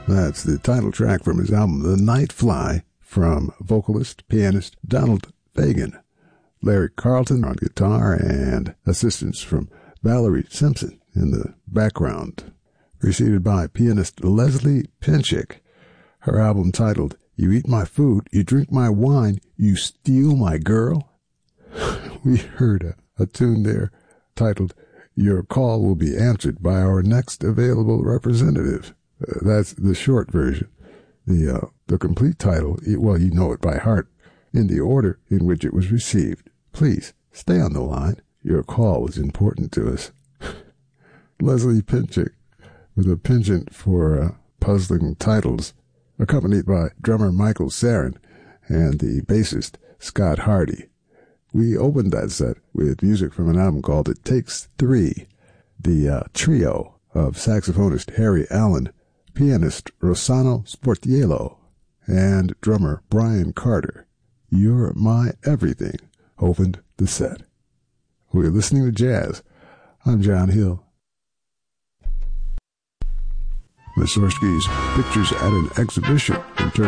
That's the title track from his album The Night Fly, from vocalist, pianist Donald Fagen. Larry Carlton on guitar and assistance from Valerie Simpson in the background. Preceded by pianist Leslie Pinchik. Her album titled You Eat My Food, You Drink My Wine, You Steal My Girl. We heard a tune there titled Your Call Will Be Answered by Our Next Available Representative. That's the short version. The complete title, well, you know it by heart, in the order in which it was received. Please, stay on the line. Your call was important to us. Leslie Pinchik, with a penchant for puzzling titles, accompanied by drummer Michael Sarin and the bassist Scott Hardy. We opened that set with music from an album called It Takes Three, the trio of saxophonist Harry Allen, pianist Rossano Sportiello, and drummer Brian Carter. You're My Everything opened the set. We're listening to jazz. I'm John Hill. Mussorgsky's Pictures at an Exhibition in